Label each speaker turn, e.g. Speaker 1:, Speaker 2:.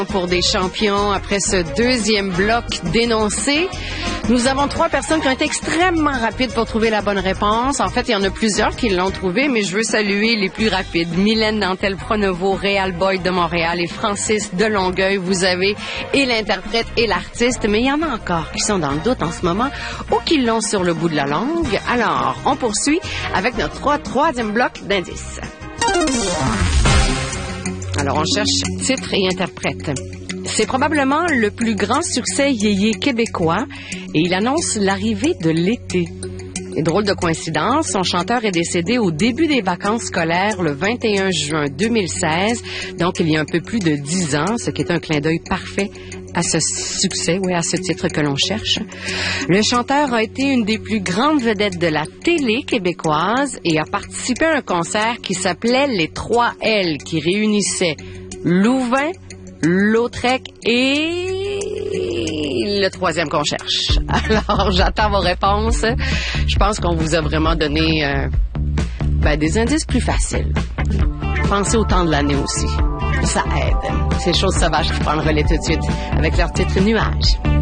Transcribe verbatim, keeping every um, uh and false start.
Speaker 1: Pour des champions, après ce deuxième bloc dénoncé, nous avons trois personnes qui ont été extrêmement rapides pour trouver la bonne réponse. En fait, il y en a plusieurs qui l'ont trouvé, mais je veux saluer les plus rapides. Mylène Nantel-Pronovo, Réal Boyd de Montréal et Francis de Longueuil. Vous avez et l'interprète et l'artiste, mais il y en a encore qui sont dans le doute en ce moment ou qui l'ont sur le bout de la langue. Alors, on poursuit avec notre trois, troisième bloc d'indices. Alors, on cherche titre et interprète. C'est probablement le plus grand succès yéyé québécois et il annonce l'arrivée de l'été. Et drôle de coïncidence, son chanteur est décédé au début des vacances scolaires le vingt et un juin deux mille seize, donc il y a un peu plus de dix ans, ce qui est un clin d'œil parfait à ce succès, oui, à ce titre que l'on cherche. Le chanteur a été une des plus grandes vedettes de la télé québécoise et a participé à un concert qui s'appelait Les trois L, qui réunissait Louvain, Lautrec et le troisième qu'on cherche. Alors, j'attends vos réponses. Je pense qu'on vous a vraiment donné euh, ben, des indices plus faciles. Pensez au temps de l'année aussi. Ça aide. C'est Choses sauvages qui prend le relais tout de suite avec leur titre Nuages.